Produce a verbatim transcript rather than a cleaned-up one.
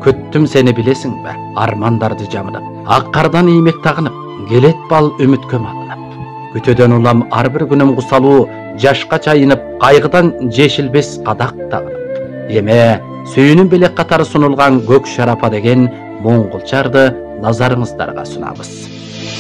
Күттім сені білесің бе, армандарды жамынып, ақ қардан иймек тағынып, келет бал үмітке малынып. Күтөдөн улам ар бир күнүм кусалуу, жашка чайынып, кайгыдан жешилбес кадак тагынып. Эме сүйүнүн белек катары сунулган көк шарапа деген моңголчарды назарыңыздарга сунабыз.